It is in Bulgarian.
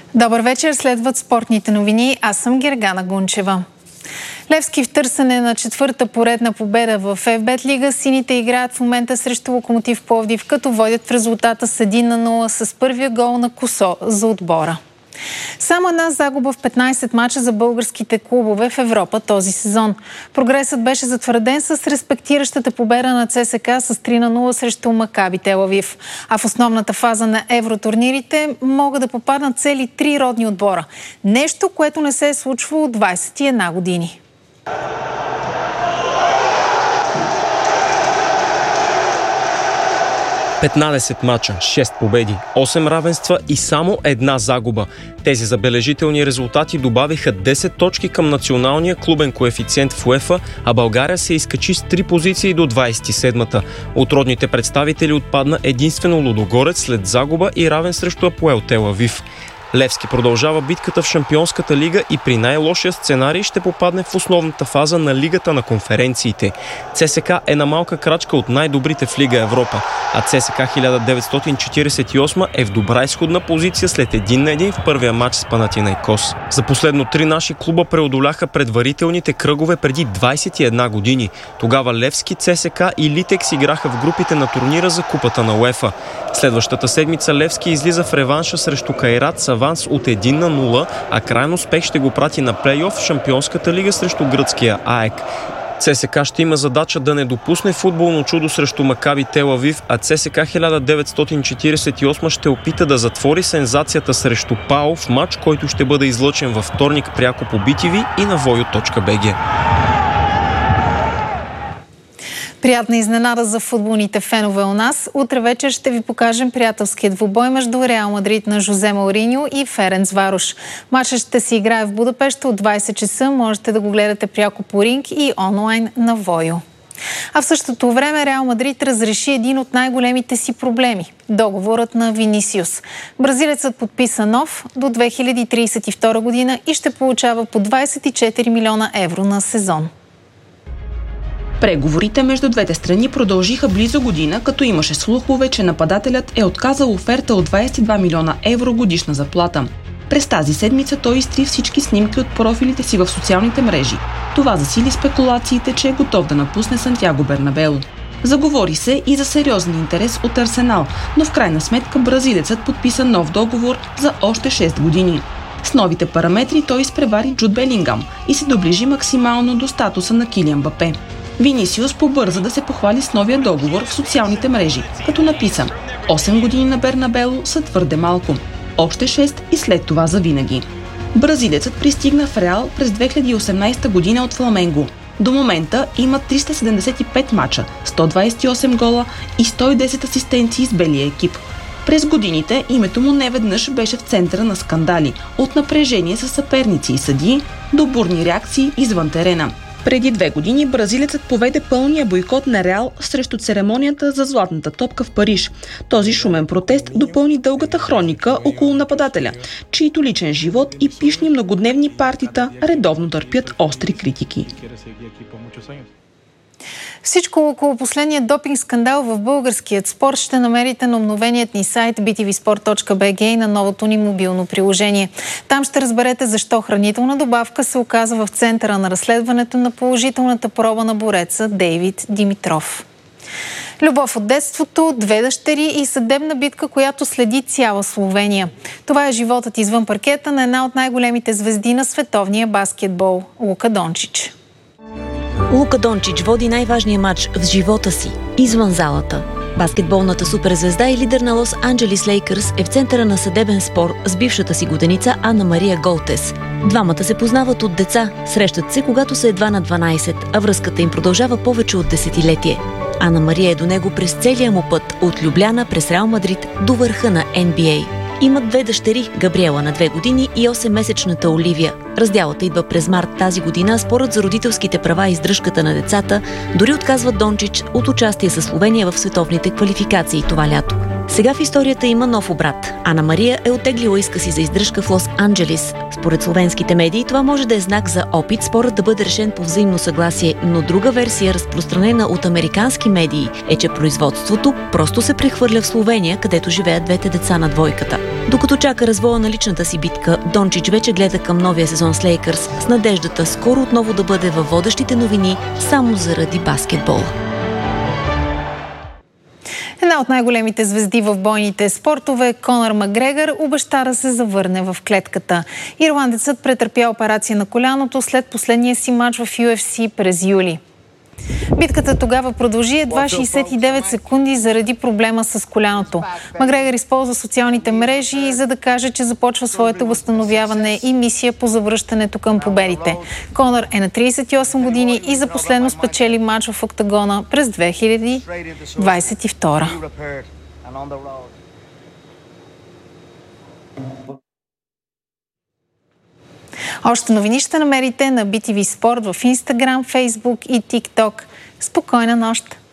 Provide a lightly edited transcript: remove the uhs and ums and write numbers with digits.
Добър вечер, следват спортните новини. Аз съм Гергана Гунчева. Левски в търсене на четвърта поредна победа в ФБ Лига. Сините играят в момента срещу Локомотив Пловдив, като водят в резултата с 1-0 с първия гол на Косо за отбора. Само една загуба в 15 мача за българските клубове в Европа този сезон. Прогресът беше затвърден с респектиращата победа на ЦСКА с 3-0 срещу Макаби Тел Авив. А в основната фаза на евротурнирите могат да попаднат цели 3 родни отбора. Нещо, което не се е случвало от 21 години. 15 мача, 6 победи, 8 равенства и само една загуба. Тези забележителни резултати добавиха 10 точки към националния клубен коефициент в УЕФА, а България се изкачи с 3 позиции до 27-та. От родните представители отпадна единствено Лудогорец след загуба и равен срещу Апоел Тел Авив. Левски продължава битката в Шампионската лига и при най-лошия сценарий ще попадне в основната фаза на Лигата на конференциите. ЦСКА е на малка крачка от най-добрите в Лига Европа, а ЦСКА 1948 е в добра изходна позиция след 1-1 в първия матч с Панатинайкос. За последно 3 наши клуба преодоляха предварителните кръгове преди 21 години. Тогава Левски, ЦСКА и Литекс играха в групите на турнира за Купата на УЕФА. Следващата седмица Левски излиза в реванша срещу Кайрат с аванс от 1-0, а крайен успех ще го прати на плейоф в Шампионската лига срещу гръцкия АЕК. ЦСКА ще има задача да не допусне футболно чудо срещу Макаби Тел Авив, а ЦСКА 1948 ще опита да затвори сензацията срещу ПАО в матч, който ще бъде излъчен във вторник пряко по BTV и на voyo.bg. Приятна изненада за футболните фенове у нас. Утре вечер ще ви покажем приятелският двубой между Реал Мадрид на Жозе Мауриньо и Ференцварош. Матчът ще се играе в Будапеща от 20 часа. Можете да го гледате пряко по Ринг и онлайн на Voyo. А в същото време Реал Мадрид разреши един от най-големите си проблеми – договорът на Винисиус. Бразилецът подписа нов до 2032 година и ще получава по 24 милиона евро на сезон. Преговорите между двете страни продължиха близо година, като имаше слухове, че нападателят е отказал оферта от 22 милиона евро годишна заплата. През тази седмица той изтри всички снимки от профилите си в социалните мрежи. Това засили спекулациите, че е готов да напусне Сантьяго Бернабеу. Заговори се и за сериозен интерес от Арсенал, но в крайна сметка бразилецът подписа нов договор за още 6 години. С новите параметри той изпревари Джуд Белингам и се доближи максимално до статуса на Килиан Мбапе. Винисиус побърза да се похвали с новия договор в социалните мрежи, като написа: 8 години на Бернабело са твърде малко. Още 6 и след това завинаги. Бразилецът пристигна в Реал през 2018 година от Фламенго. До момента има 375 мача, 128 гола и 110 асистенции с белия екип. През годините името му неведнъж беше в центъра на скандали, от напрежение с съперници и съдии до бурни реакции извън терена. Преди 2 години бразилецът поведе пълния бойкот на Реал срещу церемонията за златната топка в Париж. Този шумен протест допълни дългата хроника около нападателя, чийто личен живот и пишни многодневни партита редовно търпят остри критики. Всичко около последния допинг скандал в българският спорт ще намерите на обновеният ни сайт btvsport.bg и на новото ни мобилно приложение. Там ще разберете защо хранителна добавка се оказа в центъра на разследването на положителната проба на бореца Дейвид Димитров. Любов от детството, 2 дъщери и съдебна битка, която следи цяла Словения. Това е животът извън паркета на една от най-големите звезди на световния баскетбол – Лука Дончич. Лука Дончич води най-важния матч в живота си, извън залата. Баскетболната суперзвезда и лидер на Лос Анджелис Лейкърс е в центъра на съдебен спор с бившата си годеница Анна Мария Голтес. Двамата се познават от деца, срещат се, когато са едва на 12, а връзката им продължава повече от десетилетие. Анна Мария е до него през целия му път, от Любляна през Реал Мадрид до върха на NBA. Имат 2 дъщери, Габриела на 2 години и 8-месечната Оливия. Разделата идва през март тази година, а спорът за родителските права и издръжката на децата дори отказва Дончич от участие със Словения в световните квалификации това лято. Сега в историята има нов обрат. Анна Мария е оттеглила иска си за издръжка в Лос Анджелис. Според словенските медии това може да е знак за опит спорът да бъде решен по взаимно съгласие, но друга версия, разпространена от американски медии, е, че производството просто се прехвърля в Словения, където живеят двете деца на двойката. Докато чака развоя на личната си битка, Дончич вече гледа към новия сезон с Лейкърс с надеждата скоро отново да бъде във водещите новини само заради баскетбола. Една от най-големите звезди в бойните спортове, Конър Макгрегор, обеща да се завърне в клетката. Ирландецът претърпя операция на коляното след последния си мач в UFC през юли. Битката тогава продължи едва 69 секунди заради проблема с коляното. Макгрегор използва социалните мрежи, за да каже, че започва своето възстановяване и мисия по завръщането към победите. Конър е на 38 години и за последно спечели мач в октагона през 2022. Още новини ще намерите на BTV Спорт в Instagram, Facebook и TikTok. Спокойна нощ!